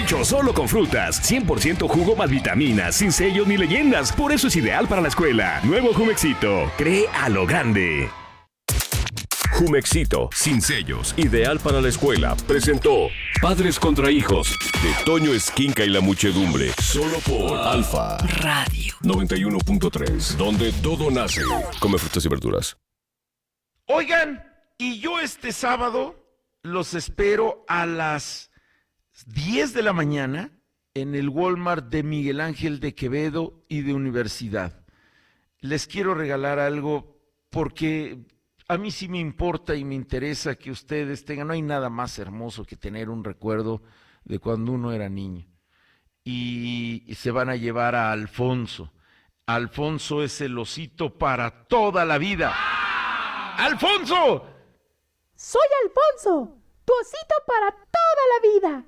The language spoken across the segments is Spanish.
hecho solo con frutas, 100% jugo más vitaminas, sin sellos ni leyendas. Por eso es ideal para la escuela. Nuevo Jumexito, cree a lo grande. Jumexito, sin sellos, ideal para la escuela, presentó Padres contra Hijos, de Toño Esquinca y la muchedumbre, solo por Alfa Radio 91.3, donde todo nace. Come frutas y verduras. Oigan, y yo este sábado los espero a las 10 de la mañana en el Walmart de Miguel Ángel de Quevedo y de Universidad. Les quiero regalar algo porque a mí sí me importa y me interesa que ustedes tengan, no hay nada más hermoso que tener un recuerdo de cuando uno era niño. Y se van a llevar a Alfonso. Alfonso es el osito para toda la vida. ¡Alfonso! Soy Alfonso, tu osito para toda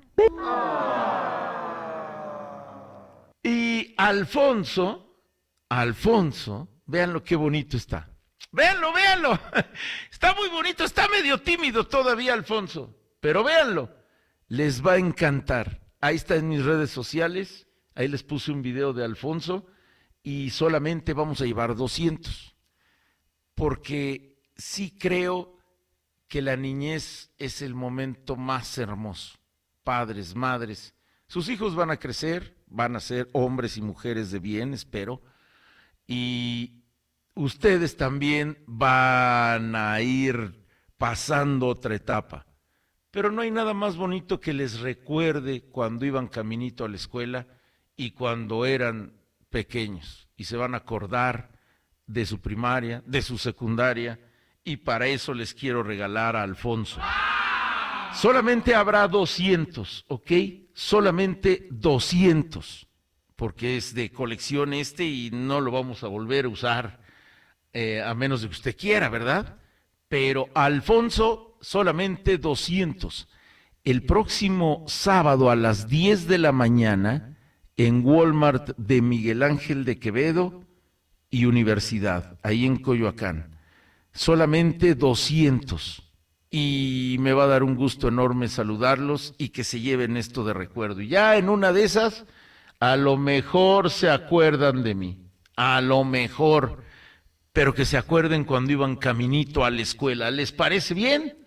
la vida. Y Alfonso, véanlo qué bonito está. Véanlo, véanlo. Está muy bonito, está medio tímido todavía Alfonso, pero véanlo. Les va a encantar. Ahí está en mis redes sociales, ahí les puse un video de Alfonso y solamente vamos a llevar 200. Porque sí creo que la niñez es el momento más hermoso. Padres, madres, sus hijos van a crecer, van a ser hombres y mujeres de bien, espero, y ustedes también van a ir pasando otra etapa. Pero no hay nada más bonito que les recuerde cuando iban caminito a la escuela y cuando eran pequeños. Y se van a acordar de su primaria, de su secundaria, y para eso les quiero regalar a Alfonso. Solamente habrá 200, ¿ok? Solamente 200, porque es de colección y no lo vamos a volver a usar, a menos de que usted quiera, ¿verdad? Pero Alfonso, solamente 200. El próximo sábado a las 10 de la mañana, en Walmart de Miguel Ángel de Quevedo y Universidad, ahí en Coyoacán. Solamente 200. Y me va a dar un gusto enorme saludarlos y que se lleven esto de recuerdo. Y ya en una de esas, a lo mejor se acuerdan de mí. A lo mejor. Pero que se acuerden cuando iban caminito a la escuela. ¿Les parece bien?